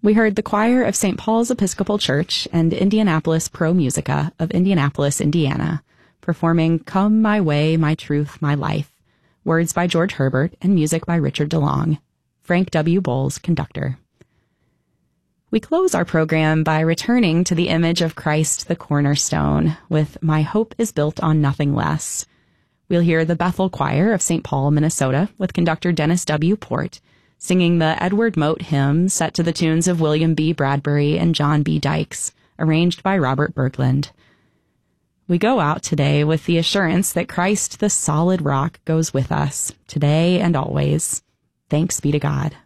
We heard the choir of St. Paul's Episcopal Church and Indianapolis Pro Musica of Indianapolis, Indiana, performing Come My Way, My Truth, My Life, words by George Herbert and music by Richard DeLong, Frank W. Bowles, conductor. We close our program by returning to the image of Christ the cornerstone with My Hope is Built on Nothing Less. We'll hear the Bethel Choir of St. Paul, Minnesota, with conductor Dennis W. Port, singing the Edward Mote hymn set to the tunes of William B. Bradbury and John B. Dykes, arranged by Robert Berglund. We go out today with the assurance that Christ, the solid rock, goes with us, today and always. Thanks be to God.